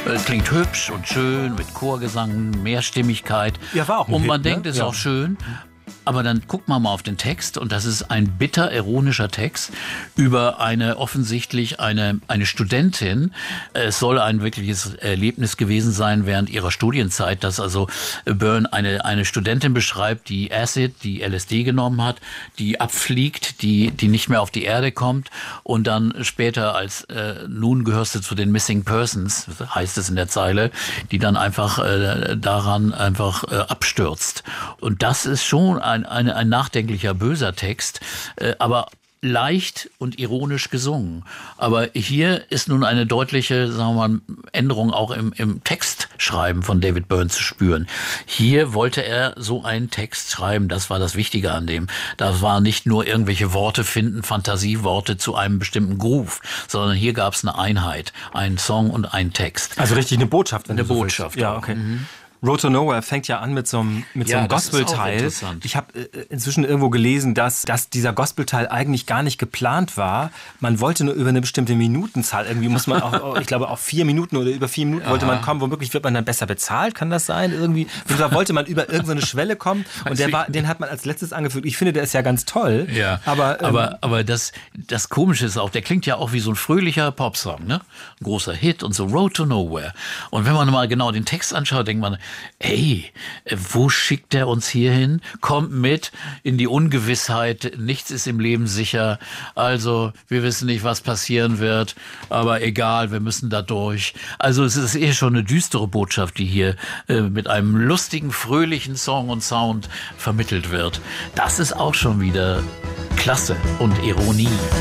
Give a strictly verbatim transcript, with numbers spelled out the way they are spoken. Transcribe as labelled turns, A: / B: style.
A: Äh, klingt hübsch und schön mit Chorgesang, Mehrstimmigkeit.
B: Ja, war auch ein
A: Und man
B: Hit,
A: denkt,
B: ne?
A: ist
B: Ja.
A: auch schön. Aber dann guckt man mal auf den Text und das ist ein bitter ironischer Text über eine offensichtlich eine eine Studentin. Es soll ein wirkliches Erlebnis gewesen sein während ihrer Studienzeit, dass also Byrne eine eine Studentin beschreibt, die Acid, die L S D genommen hat, die abfliegt, die die nicht mehr auf die Erde kommt und dann später als äh, nun gehörst du zu den Missing Persons, heißt es in der Zeile, die dann einfach äh, daran einfach äh, abstürzt. Und das ist schon ein Ein, ein nachdenklicher, böser Text, äh, aber leicht und ironisch gesungen. Aber hier ist nun eine deutliche, sagen wir mal, Änderung auch im, im Textschreiben von David Byrne zu spüren. Hier wollte er so einen Text schreiben, das war das Wichtige an dem. Das war nicht nur irgendwelche Worte finden, Fantasieworte zu einem bestimmten Groove, sondern hier gab es eine Einheit, einen Song und einen Text.
B: Also richtig eine Botschaft. Wenn
A: Eine
B: du so
A: Botschaft.
B: willst. Ja, okay. Mhm. Road to Nowhere fängt ja an mit so einem, mit
A: Ja,
B: so einem
A: das ist auch
B: Gospelteil.
A: interessant.
B: Ich habe äh, inzwischen irgendwo gelesen, dass, dass dieser Gospelteil eigentlich gar nicht geplant war. Man wollte nur über eine bestimmte Minutenzahl, irgendwie muss man auch, ich glaube, auf vier Minuten oder über vier Minuten wollte man kommen. Womöglich wird man dann besser bezahlt, kann das sein? Irgendwie, da wollte man über irgendeine Schwelle kommen und der war, den hat man als letztes angefügt. Ich finde, der ist ja ganz toll.
A: Ja,
B: aber, ähm,
A: aber, aber das, das Komische ist auch, der klingt ja auch wie so ein fröhlicher Popsong, ne? Ein großer Hit und so Road to Nowhere. Und wenn man mal genau den Text anschaut, denkt man, ey, wo schickt der uns hier hin? Kommt mit in die Ungewissheit, nichts ist im Leben sicher, also wir wissen nicht, was passieren wird, aber egal, wir müssen da durch. Also es ist eher schon eine düstere Botschaft, die hier äh, mit einem lustigen, fröhlichen Song und Sound vermittelt wird. Das ist auch schon wieder klasse und Ironie.